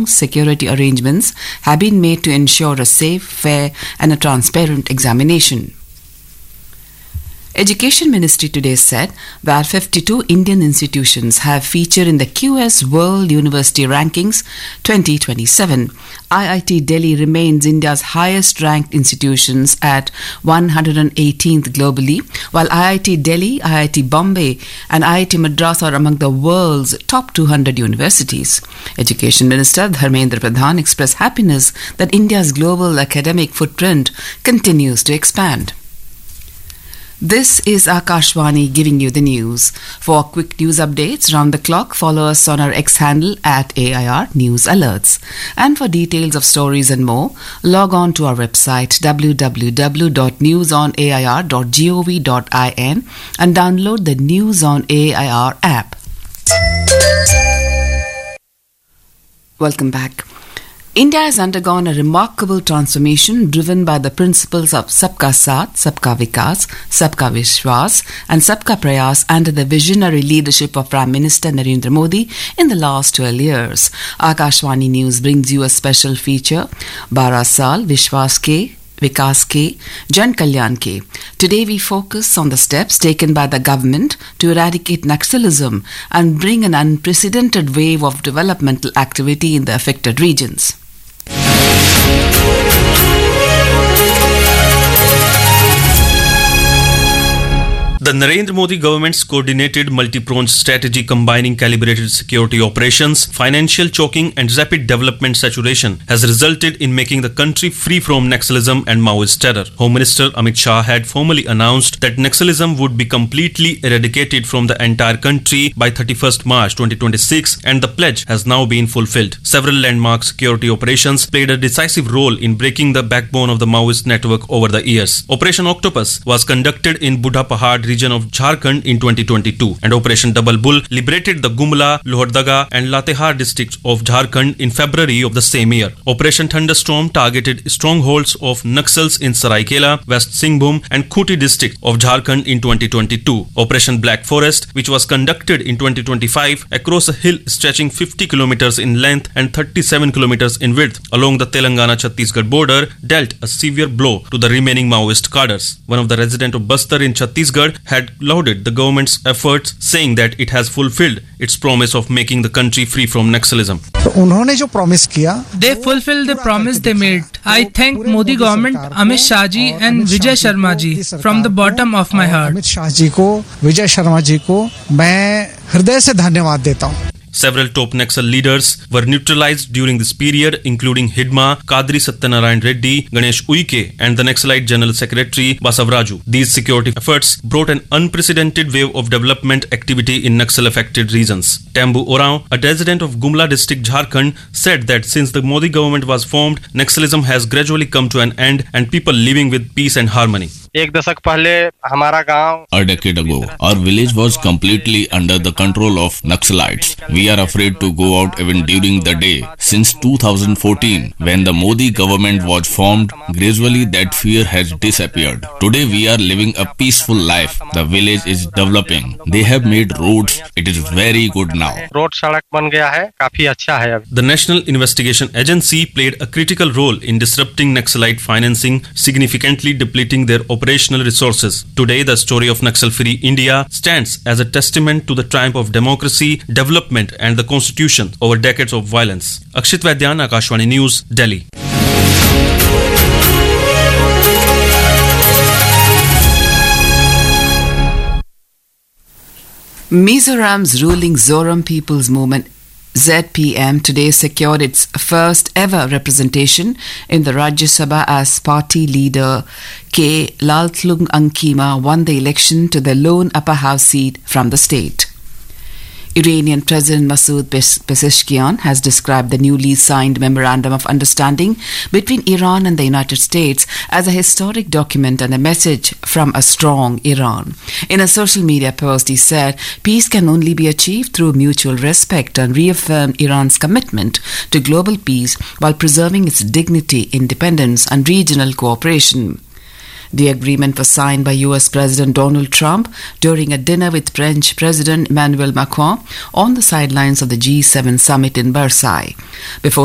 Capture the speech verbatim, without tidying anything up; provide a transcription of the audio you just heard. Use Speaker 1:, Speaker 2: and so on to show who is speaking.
Speaker 1: strong security arrangements have been made to ensure a safe, fair and a transparent examination. Education Ministry today said that fifty-two Indian institutions have featured in the Q S World University Rankings twenty twenty-seven. I I T Delhi remains India's highest ranked institutions at one hundred eighteenth globally, while I I T Delhi, I I T Bombay and I I T Madras are among the world's top two hundred universities. Education Minister Dharmendra Pradhan expressed happiness that India's global academic footprint continues to expand. This is Akashvani giving you the news. For quick news updates round the clock, follow us on our X handle at A I R News Alerts. And for details of stories and more, log on to our website w w w dot news on a i r dot gov dot in and download the News on A I R app. Welcome back. India has undergone a remarkable transformation driven by the principles of Sabka Saath, Sabka Vikas, Sabka Vishwas and Sabka Prayas under the visionary leadership of Prime Minister Narendra Modi in the last twelve years. Akashvani News brings you a special feature, Bara Saal Vishwas Ke, Vikas Ke, Jan Kalyan Ke. Today we focus on the steps taken by the government to eradicate Naxalism and bring an unprecedented wave of developmental activity in the affected regions.
Speaker 2: The Narendra Modi government's coordinated multi-pronged strategy combining calibrated security operations, financial choking and rapid development saturation has resulted in making the country free from Naxalism and Maoist terror. Home Minister Amit Shah had formally announced that Naxalism would be completely eradicated from the entire country by thirty-first March twenty twenty-six, and the pledge has now been fulfilled. Several landmark security operations played a decisive role in breaking the backbone of the Maoist network over the years. Operation Octopus was conducted in Budha Pahad region of Jharkhand in twenty twenty-two, and Operation Double Bull liberated the Gumla, Lohardaga and Latehar districts of Jharkhand in February of the same year. Operation Thunderstorm targeted strongholds of Naxals in Saraikela, West Singhbhum and Khuti district of Jharkhand in twenty twenty-two. Operation Black Forest, which was conducted in twenty twenty-five across a hill stretching fifty kilometers in length and thirty-seven kilometers in width along the Telangana-Chhattisgarh border, dealt a severe blow to the remaining Maoist cadres. One of the residents of Bastar in Chhattisgarh had lauded the government's efforts, saying that it has fulfilled its promise of making the country free from Naxalism.
Speaker 3: They fulfilled the promise they made. I thank Modi government, Amit Shah ji and Vijay Sharma ji from the bottom of my heart.
Speaker 4: Amit Shah ji ko, Vijay Sharma ji ko main hriday se dhanyawad deta hu.
Speaker 2: Several top Naxal leaders were neutralized during this period, including Hidma, Kadri Satyanarayan Reddy, Ganesh Uike and the Naxalite General Secretary Basavaraju. These security efforts brought an unprecedented wave of development activity in Naxal-affected regions. Tambu Oraon, a resident of Gumla district, Jharkhand, said that since the Modi government was formed, Naxalism has gradually come to an end and people living with peace and harmony.
Speaker 5: एक दशक पहले हमारा गांव
Speaker 6: A decade ago, our village was completely under the control of Naxalites. We are afraid to go out even during the day. Since two thousand fourteen, when the Modi government was formed, gradually that fear has disappeared. Today we are living a peaceful life. The village is developing. They have made roads. It is very good now.
Speaker 5: Road सड़क बन गया है, काफी अच्छा है अभी.
Speaker 2: The National Investigation Agency played a critical role in disrupting Naxalite financing, significantly depleting their operational resources. Today, the story of Naxal-free India stands as a testament to the triumph of democracy, development and the constitution over decades of violence. Akshit Vaidyan, Akashvani News, Delhi.
Speaker 1: Mizoram's ruling Zoram People's Movement Z P M today secured its first ever representation in the Rajya Sabha as party leader K. Laltlung Ankima won the election to the lone upper house seat from the state. Iranian President Masoud Pezeshkian has described the newly signed Memorandum of Understanding between Iran and the United States as a historic document and a message from a strong Iran. In a social media post, he said, peace can only be achieved through mutual respect, and reaffirmed Iran's commitment to global peace while preserving its dignity, independence and regional cooperation. The agreement was signed by U S President Donald Trump during a dinner with French President Emmanuel Macron on the sidelines of the G seven summit in Versailles. Before